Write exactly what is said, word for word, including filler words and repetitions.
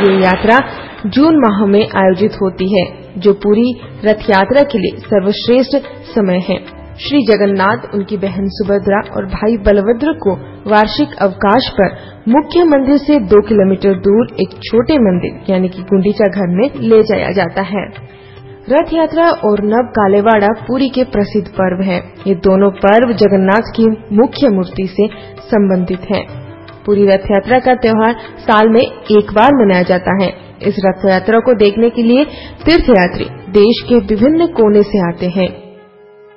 ये यात्रा जून माह में आयोजित होती है, जो पूरी रथ यात्रा के लिए सर्वश्रेष्ठ समय है। श्री जगन्नाथ, उनकी बहन सुभद्रा और भाई बलभद्र को वार्षिक अवकाश पर मुख्य मंदिर से दो किलोमीटर दूर एक छोटे मंदिर यानी कि गुंडीचा घर में ले जाया जाता है। रथ यात्रा और नव कालेवाड़ा पुरी के प्रसिद्ध पर्व है। ये दोनों पर्व जगन्नाथ की मुख्य मूर्ति से संबंधित हैं। पुरी रथ यात्रा का त्योहार साल में एक बार मनाया जाता है। इस रथ यात्रा को देखने के लिए तीर्थयात्री देश के विभिन्न कोने से आते हैं।